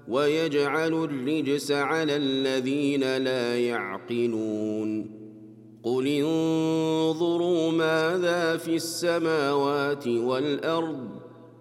ويجعل الرجس على الذين لا يعقلون قل انظروا ماذا في السماوات والأرض